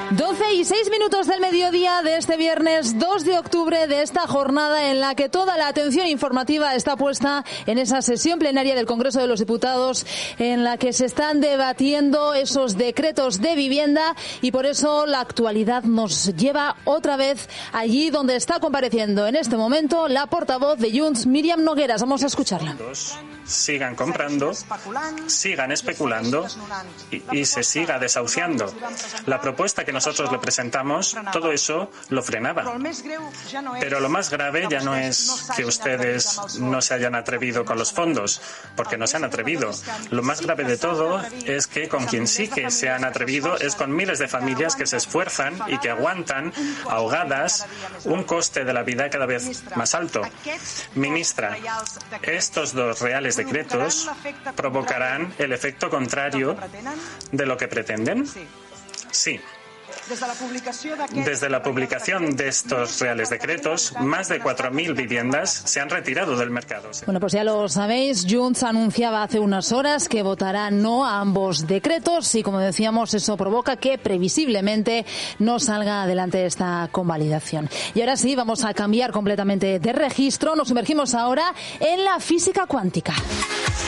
12:06 del mediodía de este viernes 2 de octubre, de esta jornada en la que toda la atención informativa está puesta en esa sesión plenaria del Congreso de los Diputados, en la que se están debatiendo esos decretos de vivienda, y por eso la actualidad nos lleva otra vez allí donde está compareciendo en este momento la portavoz de Junts, Míriam Nogueras. Vamos a escucharla. Sigan comprando, sigan especulando y se siga desahuciando. La propuesta que nosotros le presentamos, todo eso lo frenaba. Pero lo más grave ya no es que ustedes no se hayan atrevido con los fondos, porque no se han atrevido. Lo más grave de todo es que con quien sí que se han atrevido es con miles de familias que se esfuerzan y que aguantan ahogadas un coste de la vida cada vez más alto. Ministra, estos dos reales decretos provocarán el efecto contrario de lo que pretenden. Sí. Desde la publicación de estos reales decretos, más de 4.000 viviendas se han retirado del mercado. Bueno, pues ya lo sabéis, Junts anunciaba hace unas horas que votará no a ambos decretos y, como decíamos, eso provoca que previsiblemente no salga adelante esta convalidación. Y ahora sí, vamos a cambiar completamente de registro. Nos sumergimos ahora en la física cuántica.